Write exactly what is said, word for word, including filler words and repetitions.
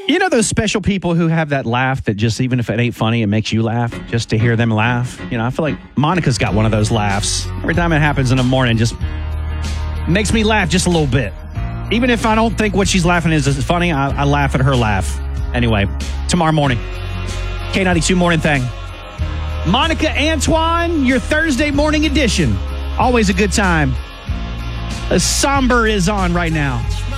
You know those special people who have that laugh that just, even if it ain't funny, it makes you laugh just to hear them laugh? You know, I feel like Monica's got one of those laughs. Every time it happens in the morning, just makes me laugh just a little bit. Even if I don't think what she's laughing is is funny, I, I laugh at her laugh. Anyway, tomorrow morning, K ninety-two Morning Thing. Monica Antoine, your Thursday morning edition. Always a good time. A somber is on right now.